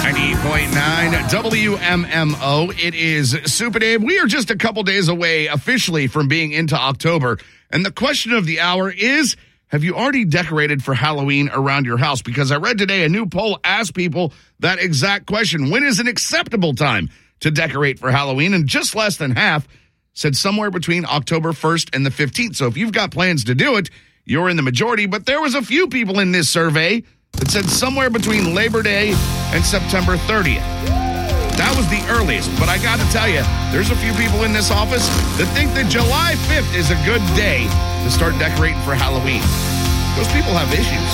98.9 WMMO. It is Super Dave. We are just a couple days away officially from being into October. And the question of the hour is, have you already decorated for Halloween around your house? Because I read today a new poll asked people that exact question. When is an acceptable time to decorate for Halloween? And just less than half said somewhere between October 1st and the 15th. So if you've got plans to do it, you're in the majority. But there was a few people in this survey that said somewhere between Labor Day and September 30th. That was the earliest, but I got to tell you, there's a few people in this office that think that July 5th is a good day to start decorating for Halloween. Those people have issues.